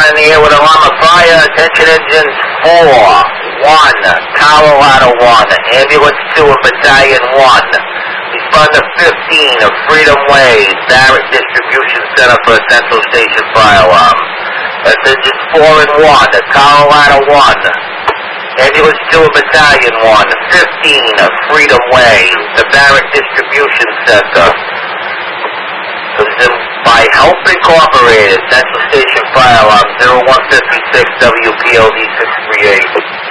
in the air with alarm of fire. Attention engines 4, 1, Colorado 1, ambulance 2 of Battalion 1. Respond to 15 of Freedom Way, Barrett Distribution Center for a Central Station fire alarm. That's engines 4 and 1, Colorado 1. Ambulance 2 of Battalion 1, 15 of Freedom Way, the Barrett Distribution Center. By Help Incorporated, Central Station Fire Alarm 0156 WPLD 638.